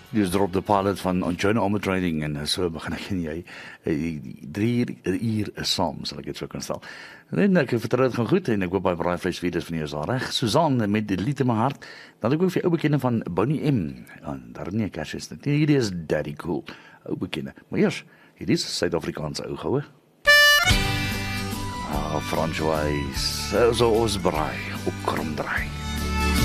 Dus drop de pilot van On Journey Armor Trading en so begin ek en jy 3 uur is saam, sal ek dit so kan stel. En ek vertrou dit gaan goed en ek hoop baie braaivleisvideo's van jou is daar reg. Susan met die lied in my hart. Dan ek ook vir ou bekende van Bonnie M. Daar nie 'n Kersfees dit. Hierdie is Daddy Cool, ou bekende. Maar eers, hierdie is Suid-Afrikaanse ou goue. François, so ons braai op kromdraai.